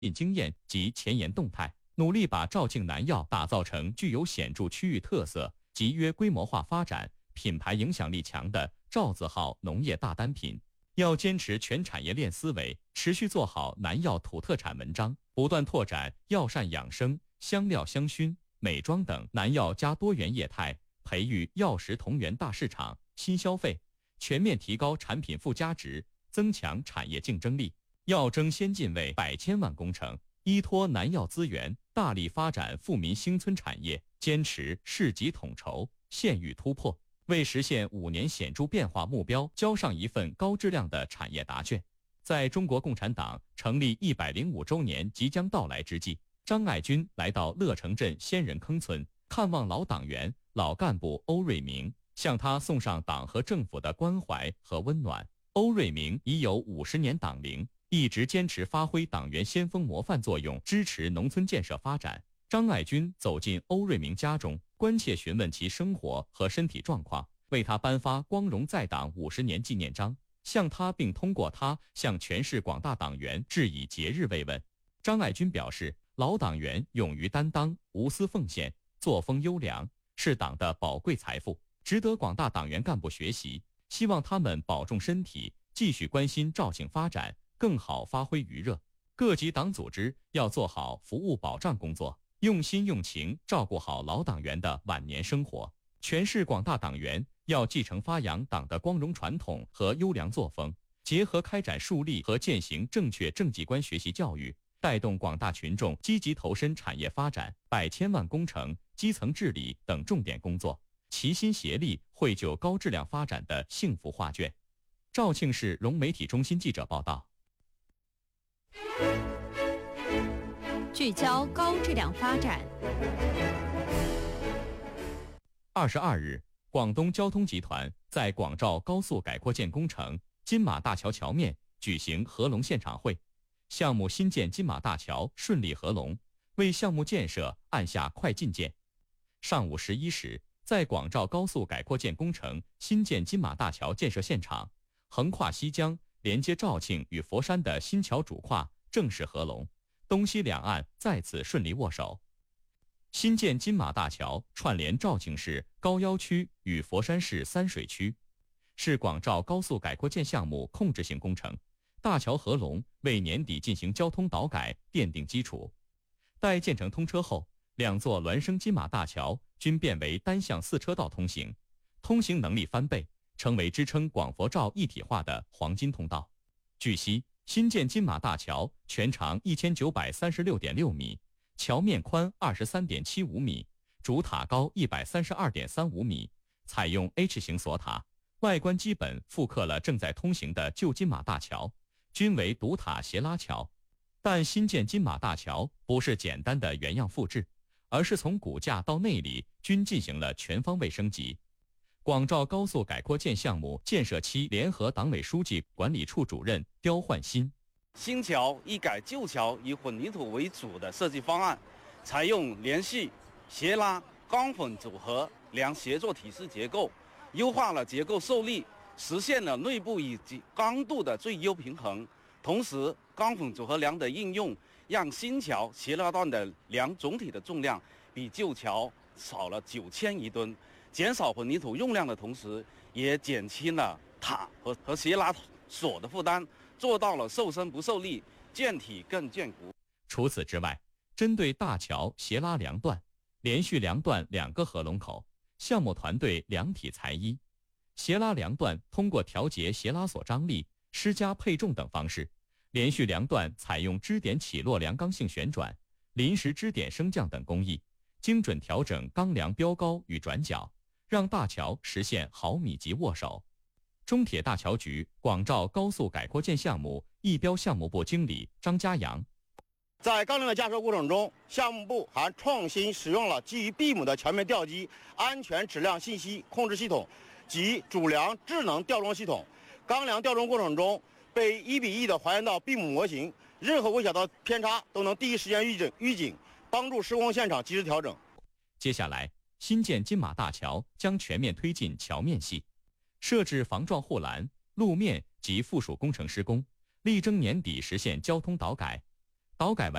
经验及前沿动态，努力把肇庆南药打造成具有显著区域特色、集约规模化发展、品牌影响力强的赵字号农业大单品。要坚持全产业链思维，持续做好南药土特产文章，不断拓展药膳养生、香料香薰、美妆等南药加多元业态，培育药食同源大市场、新消费，全面提高产品附加值，增强产业竞争力。药争先进为100千万工程，依托南药资源，大力发展富民兴村产业，坚持市级统筹、县域突破，为实现5年显著变化目标交上一份高质量的产业答卷。在中国共产党成立105周年即将到来之际，张爱军来到乐城镇仙人坑村，看望老党员、老干部欧瑞明，向他送上党和政府的关怀和温暖。欧瑞明已有50年党龄，一直坚持发挥党员先锋模范作用，支持农村建设发展。张爱军走进欧瑞明家中，关切询问其生活和身体状况，为他颁发光荣在党50年纪念章，向他并通过他向全市广大党员致以节日慰问。张爱军表示，老党员勇于担当、无私奉献、作风优良，是党的宝贵财富，值得广大党员干部学习。希望他们保重身体，继续关心肇庆发展，更好发挥余热。各级党组织要做好服务保障工作，用心用情照顾好老党员的晚年生活。全市广大党员要继承发扬党的光荣传统和优良作风，结合开展树立和践行正确政绩观学习教育，带动广大群众积极投身产业发展、100千万工程、基层治理等重点工作，齐心协力绘就高质量发展的幸福画卷。肇庆市融媒体中心记者报道。 聚焦高质量发展。 22日，广东交通集团在广肇高速改扩建工程金马大桥桥面举行合龙现场会，项目新建金马大桥顺利合龙，为项目建设按下快进键。上午11时，在广肇高速改扩建工程新建金马大桥建设现场，横跨西江、连接肇庆与佛山的新桥主跨正式合龙，东西两岸再次顺利握手。新建金马大桥串联肇庆市高要区与佛山市三水区，是广肇高速改扩建项目控制性工程，大桥合龙为年底进行交通导改奠定基础。待建成通车后，两座孪生金马大桥均变为单向4车道通行，通行能力翻倍，成为支撑广佛肇一体化的黄金通道。据悉，新建金马大桥全长1936.6米，桥面宽23.75米，主塔高132.35米，采用 H 型锁塔，外观基本复刻了正在通行的旧金马大桥，均为独塔斜拉桥。但新建金马大桥不是简单的原样复制，而是从骨架到内里均进行了全方位升级。广肇高速改扩建项目建设期联合党委书记管理处主任刁焕新。 新桥一改旧桥以混凝土为主的设计方案，采用连续、斜拉、钢混组合梁协作体式结构，优化了结构受力，实现了内部以及刚度的最优平衡。同时，钢混组合梁的应用，让新桥斜拉段的梁总体的重量比旧桥少了9000吨，减少混凝土用量的同时，也减轻了塔和斜拉锁的负担，做到了受身不受力，健体更健骨。 除此之外，针对大桥斜拉梁段、连续梁段2个合龙口，项目团队量体裁衣。斜拉梁段通过调节斜拉锁张力、施加配重等方式，连续梁段采用支点起落梁刚性旋转、临时支点升降等工艺，精准调整钢梁标高与转角，让大桥实现毫米级握手。中铁大桥局广肇高速改扩建项目艺标项目部经理张家阳。 在钢梁的架设过程中，项目部还创新使用了基于 BIM 的桥面吊机安全质量信息控制系统及主梁智能吊装系统。钢梁吊装过程中被1:1的还原到 BIM 模型，任何微小的偏差都能第一时间预警，帮助施工现场及时调整。 接下来，新建金马大桥将全面推进桥面系，设置防撞护栏、路面及附属工程施工，力争年底实现交通导改。 刀改完